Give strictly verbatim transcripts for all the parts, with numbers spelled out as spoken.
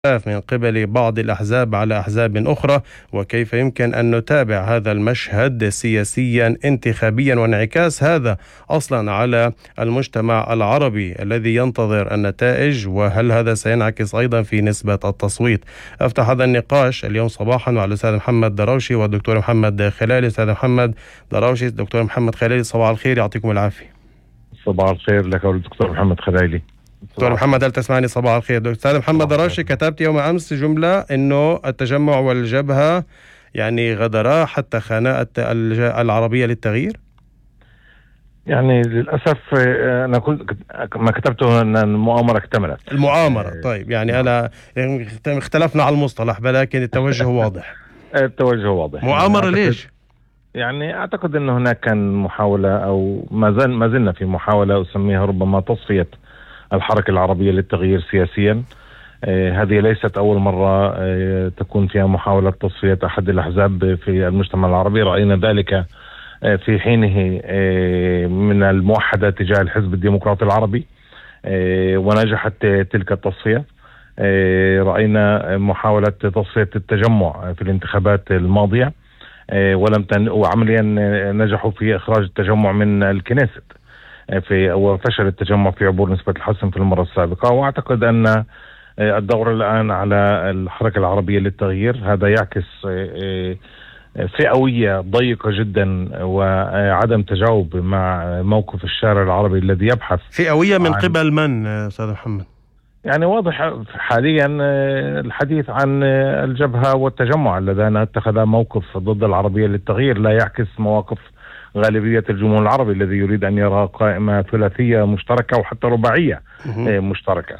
من قبل بعض الأحزاب على أحزاب أخرى، وكيف يمكن أن نتابع هذا المشهد سياسيا انتخابيا وانعكاس هذا أصلا على المجتمع العربي الذي ينتظر النتائج، وهل هذا سينعكس أيضا في نسبة التصويت. أفتح هذا النقاش اليوم صباحا مع الأستاذ محمد دراوشي والدكتور محمد خلالي. أستاذ محمد دراوشي، دكتور محمد خلالي، صباح الخير، يعطيكم العافية. صباح الخير لك والدكتور محمد خلالي. دكتور محمد، هل تسمعني؟ صباح الخير. أستاذ محمد دراوشي، كتبت يوم أمس جملة إنه التجمع والجبهة يعني غدرا حتى خناقة العربية للتغيير. يعني للأسف أنا كنت ما كتبته أن المؤامرة اكتملت. المؤامرة، طيب يعني أنا اختلفنا على المصطلح، ولكن التوجه واضح. التوجه واضح. مؤامرة ليش؟ يعني أعتقد أن هناك كان محاولة، أو ما زال ما زلنا في محاولة أسميها ربما تصفية الحركة العربية للتغيير سياسيا. آه هذه ليست أول مرة آه تكون فيها محاولة تصفية أحد الأحزاب في المجتمع العربي. رأينا ذلك آه في حينه آه من الموحدة تجاه الحزب الديمقراطي العربي، آه ونجحت تلك التصفية. آه رأينا محاولة تصفية التجمع في الانتخابات الماضية، آه ولم تن... وعمليا نجحوا في إخراج التجمع من الكنيست، في وفشل التجمع في عبور نسبة الحسم في المرة السابقة. وأعتقد أن الدور الآن على الحركة العربية للتغيير. هذا يعكس فئوية ضيقة جدا وعدم تجاوب مع موقف الشارع العربي الذي يبحث. فئوية من قبل من أستاذ محمد؟ يعني واضح حاليا الحديث عن الجبهة والتجمع اللذان اتخذا موقف ضد العربية للتغيير لا يعكس مواقف غالبية الجمهور العربي الذي يريد أن يرى قائمة ثلاثية مشتركة وحتى رباعية مشتركة.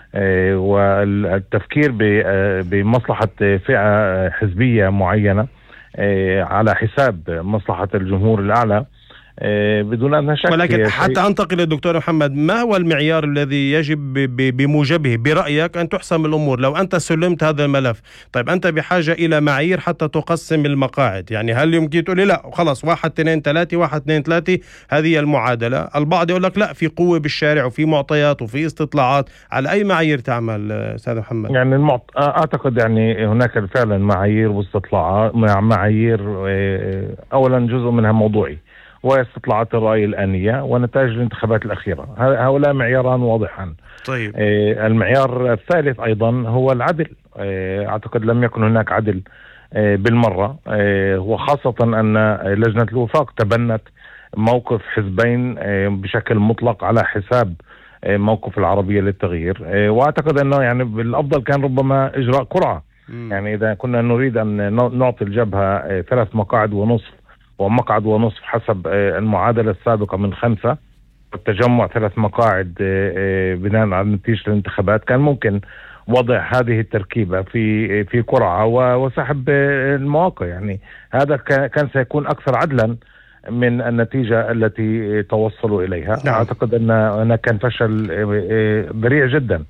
والتفكير بمصلحة فئة حزبية معينة على حساب مصلحة الجمهور الأعلى بدون أن نشك. ولكن حتى أنتقل للدكتور محمد، ما هو المعيار الذي يجب بموجبه برأيك أن تحسم الأمور؟ لو أنت سلمت هذا الملف، طيب أنت بحاجة إلى معايير حتى تقسم المقاعد. يعني هل يمكن تقول لي لا خلاص واحد اثنين ثلاثة واحد اثنين ثلاثة هذه المعادلة؟ البعض يقول لك لا، في قوة بالشارع وفي معطيات وفي استطلاعات. على أي معايير تعمل أستاذ محمد؟ يعني المعط... أعتقد يعني هناك فعلا معايير واستطلاعات. معايير أولا جزء منها موضوعي، واستطلاعات الرأي الآنية ونتائج الانتخابات الأخيرة. هؤلاء معياران واضحان. طيب. آه المعيار الثالث أيضا هو العدل. آه أعتقد لم يكن هناك عدل آه بالمرة، آه وخاصة أن لجنة الوفاق تبنت موقف حزبين آه بشكل مطلق على حساب آه موقف العربية للتغيير. آه وأعتقد أنه يعني بالأفضل كان ربما إجراء قرعة. م. يعني إذا كنا نريد أن نعطي الجبهة آه ثلاث مقاعد ونصف ومقعد ونصف حسب المعادلة السابقة من خمسة، والتجمع ثلاث مقاعد بناء على نتيجة الانتخابات، كان ممكن وضع هذه التركيبة في في قرعة وسحب المواقع. يعني هذا كان سيكون أكثر عدلا من النتيجة التي توصلوا إليها. نعم. أعتقد أن هناك كان فشل ذريع جدا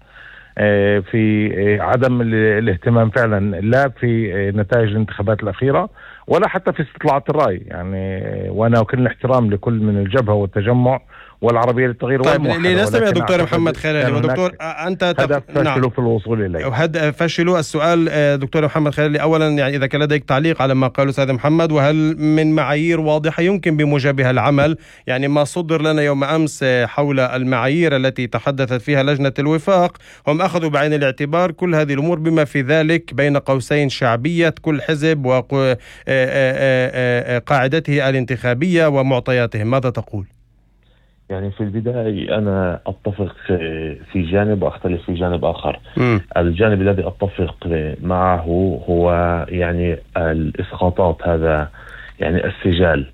في عدم الاهتمام فعلا لا في نتائج الانتخابات الأخيرة ولا حتى في استطلاعات الرأي. يعني وأنا كل الاحترام لكل من الجبهة والتجمع والعربية للتغيير. طيب لنستمع دكتور محمد خلالي. ودكتور أنت هدف فشلوا نعم. في الوصول إليه. فشلوا. السؤال دكتور محمد خلالي، أولا يعني إذا كان لديك تعليق على ما قاله أستاذ محمد، وهل من معايير واضحة يمكن بموجبها العمل؟ يعني ما صدر لنا يوم أمس حول المعايير التي تحدثت فيها لجنة الوفاق، هم أخذوا بعين الاعتبار كل هذه الأمور بما في ذلك بين قوسين شعبية كل حزب وقاعدته الانتخابية ومعطياتهم. ماذا تقول؟ يعني في البداية أنا أتفق في جانب وأختلف في جانب آخر. م. الجانب الذي أتفق معه هو يعني الإسقاطات، هذا يعني السجال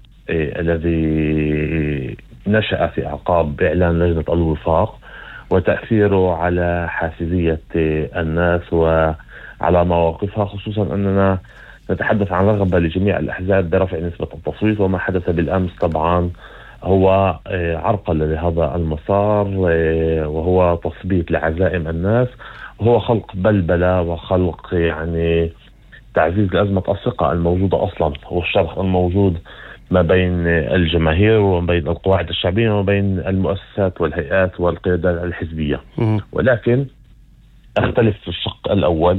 الذي نشأ في أعقاب إعلان لجنة الوفاق وتأثيره على حافزية الناس وعلى مواقفها، خصوصا أننا نتحدث عن رغبة لجميع الأحزاب برفع نسبة التصويت. وما حدث بالأمس طبعا هو عرقلة لهذا المسار، وهو تثبيط لعزائم الناس، وهو خلق بلبلة وخلق يعني تعزيز لأزمة الثقة الموجودة أصلا والشرخ الموجود ما بين الجماهير وما بين القواعد الشعبية وما بين المؤسسات والهيئات والقيادات الحزبية. ولكن أختلف في الشق الأول.